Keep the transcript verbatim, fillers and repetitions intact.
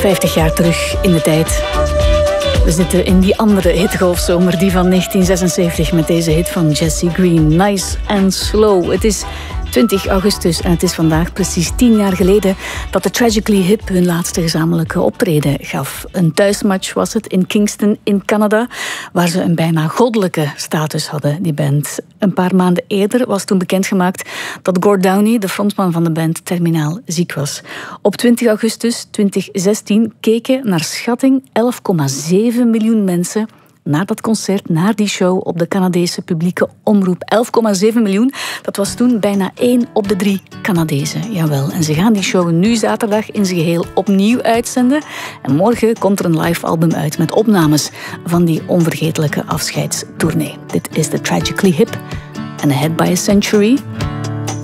vijftig jaar terug in de tijd. We zitten in die andere hitgolfzomer, die van negentien zesenzeventig, met deze hit van Jesse Green, Nice and Slow. Het is twintig augustus en het is vandaag precies tien jaar geleden dat de Tragically Hip hun laatste gezamenlijke optreden gaf. Een thuismatch was het in Kingston in Canada, waar ze een bijna goddelijke status hadden, die band. Een paar maanden eerder was toen bekendgemaakt dat Gord Downie, de frontman van de band, terminaal ziek was. Op twintig augustus twintig zestien keken naar schatting elf komma zeven miljoen mensen naar dat concert, naar die show op de Canadese publieke omroep. elf komma zeven miljoen, dat was toen bijna één op de drie Canadezen. Jawel, en ze gaan die show nu zaterdag in zijn geheel opnieuw uitzenden. En morgen komt er een live album uit met opnames van die onvergetelijke afscheidstournee. Dit is The Tragically Hip en Ahead by a Century.